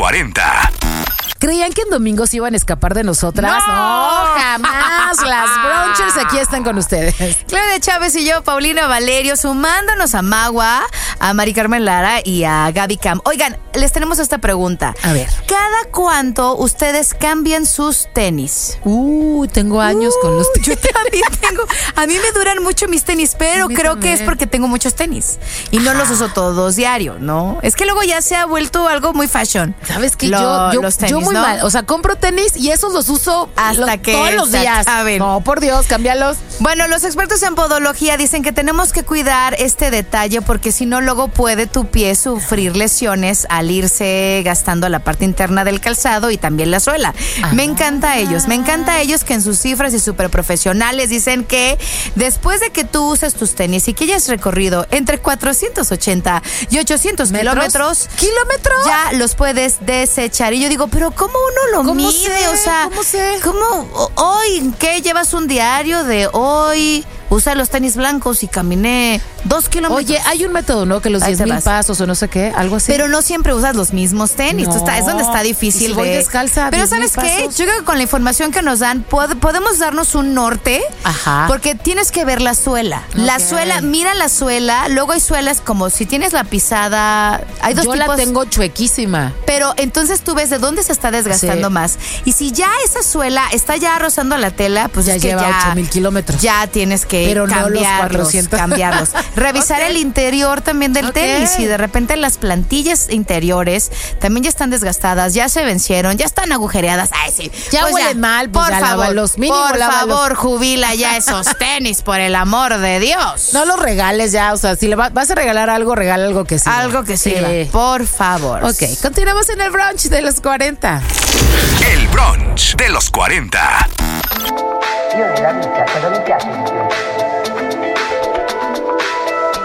40. ¿Creían que en domingo se iban a escapar de nosotras? No, jamás. Las Brunchers aquí están con ustedes. Claudia Chávez y yo, Paulina Valerio, sumándonos a Magua, a Mari Carmen Lara y a Gaby Cam. Oigan, les tenemos esta pregunta. A ver. ¿Cada cuánto ustedes cambian sus tenis? Tengo años con los tenis. Yo también tengo. A mí me duran mucho mis tenis, pero creo que es porque tengo muchos tenis. Y no los uso todos diario, ¿no? Es que luego ya se ha vuelto algo muy fashion. ¿Sabes qué? Los tenis, yo muy ¿no? mal. O sea, compro tenis y esos los uso hasta que todos los días. saben. No, por Dios, cámbialos. Bueno, los expertos en podología dicen que tenemos que cuidar este detalle porque si no, luego puede tu pie sufrir lesiones al irse gastando la parte interna del calzado y también la suela. Me encanta ellos que en sus cifras y súper profesionales dicen que después de que tú uses tus tenis y que hayas recorrido entre 480 y 800 kilómetros, ya los puedes desechar. Y yo digo, pero ¿cómo uno lo mide? Sé? O sea, ¿cómo sé? ¿cómo hoy? ¿Qué llevas un diario de hoy? Usé los tenis blancos y caminé 2 kilómetros. Oye, hay un método, ¿no? Que los 10,000 pasos o no sé qué, algo así. Pero no siempre usas los mismos tenis. No. Es donde está difícil. ¿Y si voy descalza, Pero 10,000 ¿sabes qué? pasos? Yo creo que con la información que nos dan podemos darnos un norte. Ajá. Porque tienes que ver la suela. La Ok. suela, mira la suela. Luego hay suelas como si tienes la pisada. Hay dos Yo tipos. la tengo chuequísima. Pero entonces tú ves de dónde se está desgastando Sí. más. Y si ya esa suela está ya rozando la tela, pues Ya es que lleva 8,000 kilómetros. ya tienes que Pero no los 400. cambiarlos. Revisar el interior también del tenis. Y de repente las plantillas interiores también ya están desgastadas, ya se vencieron, ya están agujereadas. Ay, sí. Ya Pues huelen mal, pues por ya favor, lávalos, mínimo por lávalos. favor, jubila ya esos tenis, por el amor de Dios. No los regales ya, o sea, si le vas a regalar algo, regala algo que sirva. Algo que sirva, Sí. por favor. Ok, continuamos en el brunch de los 40. El brunch de los 40. Io nella vita, cosa mi piace di più?